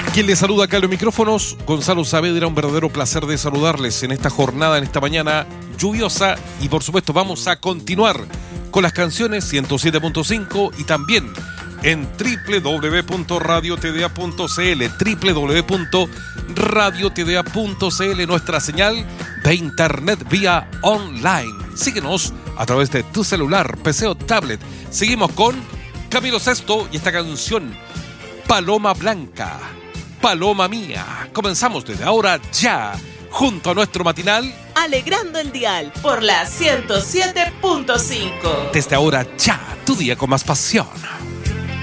Quien les saluda acá en los micrófonos, Gonzalo Saavedra, un verdadero placer de saludarles en esta jornada, en esta mañana lluviosa, y por supuesto vamos a continuar con las canciones 107.5 y también en www.radiotda.cl, www.radiotda.cl, nuestra señal de internet vía online. Síguenos a través de tu celular, PC o tablet. Seguimos con Camilo Sesto y esta canción Paloma Blanca, Paloma Mía. Comenzamos desde ahora ya, junto a nuestro matinal Alegrando el Dial por la 107.5. Desde ahora ya, tu día con más pasión.